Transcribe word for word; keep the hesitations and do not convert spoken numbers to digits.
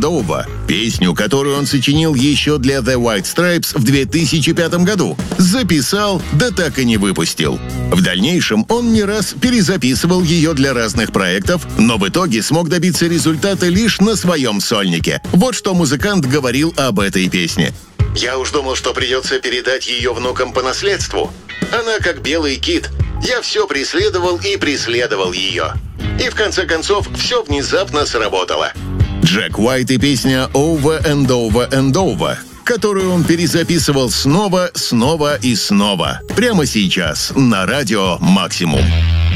Over», песню, которую он сочинил еще для The White Stripes в две тысячи пятом году, записал, да так и не выпустил. В дальнейшем он не раз перезаписывал ее для разных проектов, но в итоге смог добиться результата лишь на своем сольнике. Вот что музыкант говорил об этой песне. «Я уж думал, что придется передать ее внукам по наследству. Она как белый кит. Я все преследовал и преследовал ее. И в конце концов все внезапно сработало». Джек Уайт и песня «Over and Over and Over», которую он перезаписывал снова, снова и снова. Прямо сейчас на радио «Максимум».